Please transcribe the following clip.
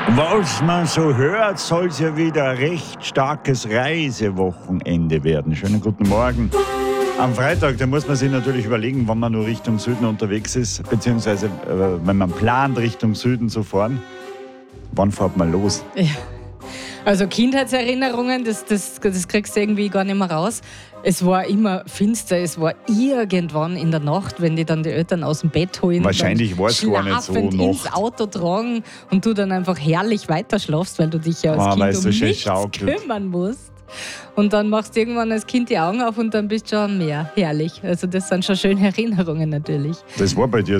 Was man so hört, soll es ja wieder ein recht starkes Reisewochenende werden. Schönen guten Morgen. Am Freitag, da muss man sich natürlich überlegen, wann man nur Richtung Süden unterwegs ist, beziehungsweise wenn man plant, Richtung Süden zu fahren. Wann fährt man los? Ja. Also Kindheitserinnerungen, das kriegst du irgendwie gar nicht mehr raus. Es war immer finster, es war irgendwann in der Nacht, wenn die dann die Eltern aus dem Bett holen. Wahrscheinlich war es gar nicht so schlafend ins Nacht. Auto tragen und du dann einfach herrlich weiter schlafst, weil du dich ja als weil Kind so um schön nichts schaukelt. kümmern musst. Und dann machst du irgendwann als Kind die Augen auf und dann bist du schon am Meer. Herrlich. Also das sind schon schöne Erinnerungen natürlich. Das war bei dir